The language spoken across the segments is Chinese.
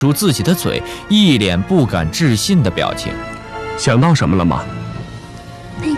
住自己的嘴，一脸不敢置信的表情。 想到什么了吗？ 那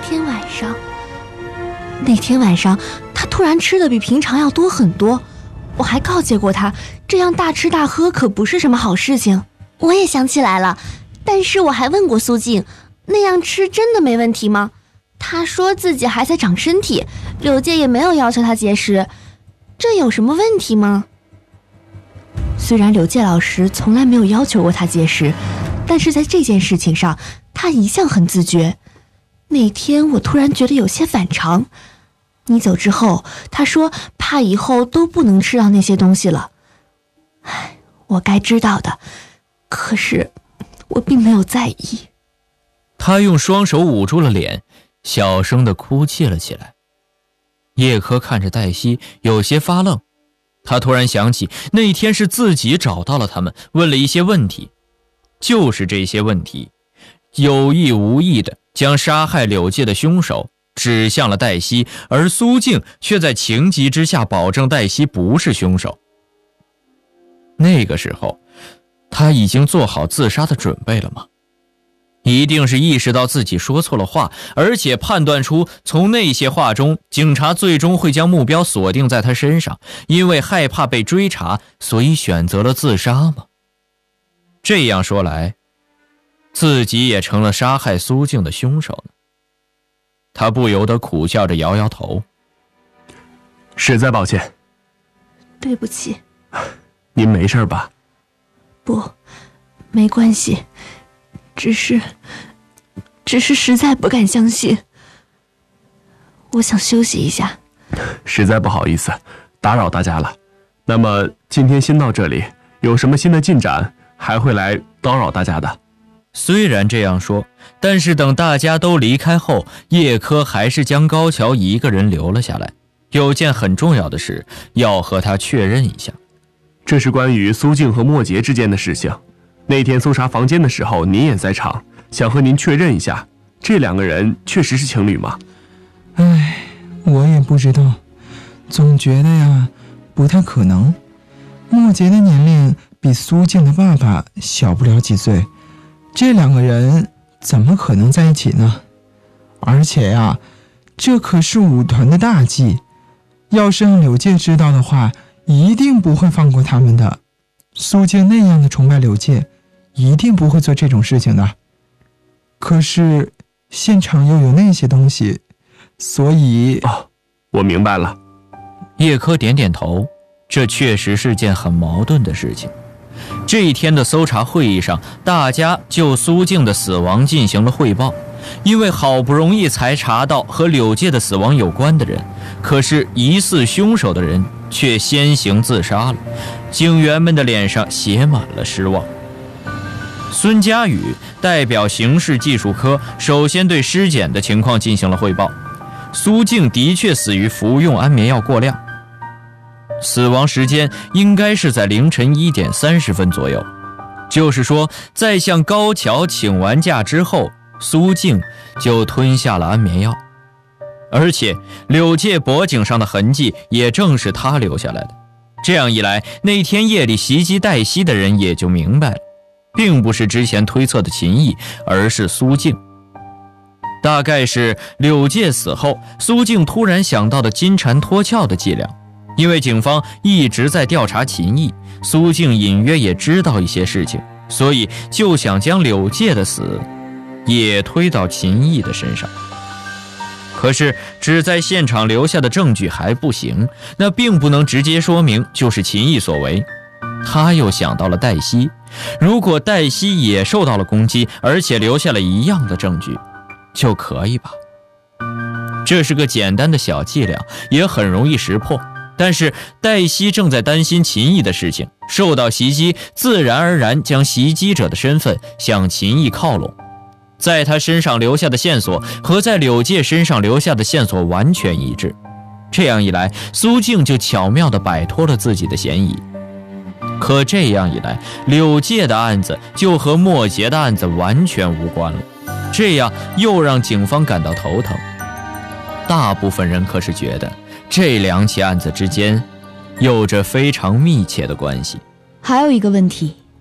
天晚上他突然吃的比平常要多很多，我还告诫过他，这样大吃大喝可不是什么好事情。我也想起来了，但是我还问过苏静，那样吃真的没问题吗？他说自己还在长身体，柳介也没有要求他节食，这有什么问题吗？虽然柳介老师从来没有要求过他节食，但是在这件事情上他一向很自觉。那天我突然觉得有些反常，你走之后他说怕以后都不能吃到那些东西了。唉，我该知道的，可是我并没有在意。 他用双手捂住了脸，小声地哭泣了起来。叶柯看着黛西有些发愣，他突然想起那天是自己找到了他们，问了一些问题，就是这些问题有意无意地将杀害柳介的凶手指向了黛西，而苏静却在情急之下保证黛西不是凶手。那个时候他已经做好自杀的准备了吗？一定是意识到自己说错了话，而且判断出从那些话中警察最终会将目标锁定在他身上，因为害怕被追查，所以选择了自杀吗？这样说来，自己也成了杀害苏静的凶手呢。他不由得苦笑着摇摇头。 实在抱歉。 对不起。 您没事吧？ 不，没关系，只是实在不敢相信。我想休息一下。 实在不好意思，打扰大家了。那么今天先到这里，有什么新的进展还会来叨扰大家的。 虽然这样说，但是等大家都离开后，叶柯还是将高桥一个人留了下来。有件很重要的事要和他确认一下。 这是关于苏静和莫杰之间的事情。那天搜查房间的时候您也在场，想和您确认一下，这两个人确实是情侣吗？ 唉，我也不知道，总觉得呀不太可能。莫杰的年龄比苏静的爸爸小不了几岁，这两个人怎么可能在一起呢？而且呀，这可是舞团的大忌，要是让柳介知道的话，一定不会放过他们的。苏静那样的崇拜柳介，一定不会做这种事情的。可是现场又有那些东西，所以我明白了。 叶柯点点头，这确实是件很矛盾的事情。这一天的搜查会议上，大家就苏静的死亡进行了汇报。因为好不容易才查到和柳介的死亡有关的人，可是疑似凶手的人却先行自杀了，警员们的脸上写满了失望。孙佳宇代表刑事技术科首先对尸检的情况进行了汇报。苏静的确死于服用安眠药过量，死亡时间应该是在凌晨1点30分左右，就是说在向高桥请完假之后，苏静就吞下了安眠药，而且柳介脖颈上的痕迹也正是他留下来的。这样一来，那天夜里袭击黛西的人也就明白了，并不是之前推测的秦毅，而是苏静。大概是柳介死后，苏静突然想到的金蝉脱壳的伎俩。因为警方一直在调查秦毅，苏静隐约也知道一些事情，所以就想将柳介的死也推到秦毅的身上。可是只在现场留下的证据还不行，那并不能直接说明就是秦毅所为。他又想到了黛西，如果黛西也受到了攻击，而且留下了一样的证据，就可以吧。这是个简单的小伎俩，也很容易识破。但是黛西正在担心秦毅的事情，受到袭击，自然而然将袭击者的身份向秦毅靠拢。在他身上留下的线索和在柳介身上留下的线索完全一致，这样一来，苏静就巧妙地摆脱了自己的嫌疑。可这样一来，柳介的案子就和莫杰的案子完全无关了，这样又让警方感到头疼。大部分人可是觉得这两起案子之间有着非常密切的关系。 还有一个问题，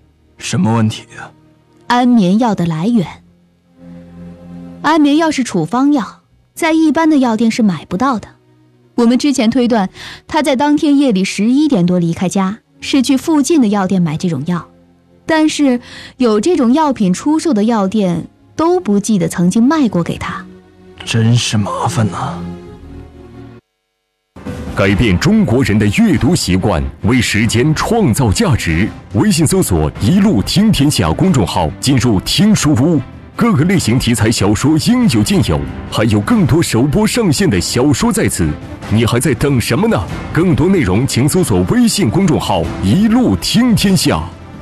什么问题呀？ 安眠药的来源。安眠药是处方药，在一般的药店是买不到的。我们之前推断，他在当天夜里11点多离开家，是去附近的药店买这种药。但是有这种药品出售的药店都不记得曾经卖过给他， 真是麻烦呐。 改变中国人的阅读习惯，为时间创造价值。微信搜索“一路听天下”公众号，进入听书屋，各个类型题材小说应有尽有，还有更多首播上线的小说在此，你还在等什么呢？更多内容请搜索微信公众号“一路听天下”。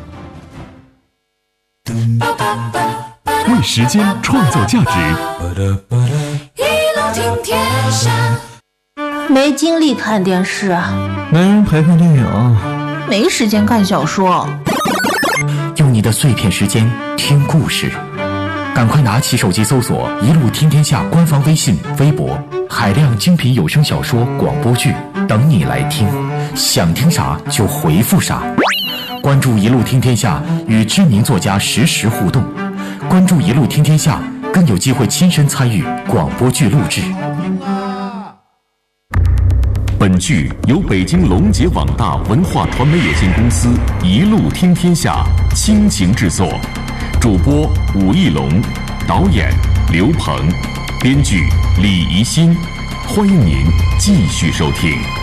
为时间创造价值， 一路听天下。 没精力看电视， 没人陪看电影， 没时间看小说。 用你的碎片时间听故事，赶快拿起手机搜索“一路听天下”官方微信、微博，海量精品有声小说、广播剧等你来听，想听啥就回复啥。关注“一路听天下”，与知名作家实时互动。关注“一路听天下”，更有机会亲身参与广播剧录制。 本剧由北京龙杰网大文化传媒有限公司一路听天下倾情制作，主播武义龙，导演刘鹏，编剧李怡欣。欢迎您继续收听。